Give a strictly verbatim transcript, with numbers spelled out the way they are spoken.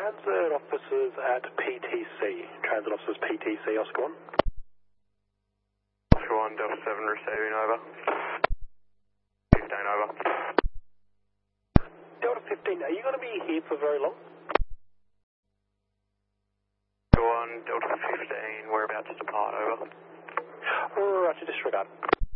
transit officers at P T C. Transit officers P T C, Oscar one. Oscar one, Delta seven receiving, over. fifteen, over. Delta fifteen, are you going to be here for very long? Oscar one, Delta fifteen, we're about to depart, over. Roger, disregard.